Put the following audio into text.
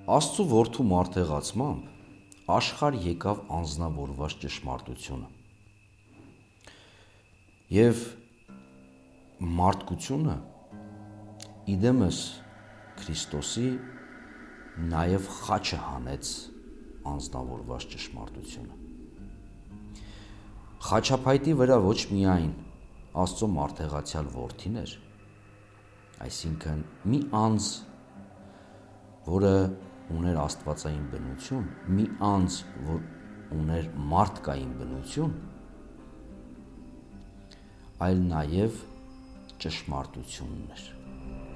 Աստծու որդու մարդեղացմամբ աշխարհ եկավ անձնավորված ճշմարտությունը։ Եվ մարդկությունը իդեմս Քրիստոսի նաև խաչը հանեց անձնավորված ճշմարտությունը։ Խաչափայտի վրա ոչ միայն Աստծո մարդեղացյալ որդին էր, այսինքն մի անձ, որը ուներ աստվածային բնություն, մի անձ, որ ուներ մարդկային բնություն, այլ նաև ճշմարտությունն էր։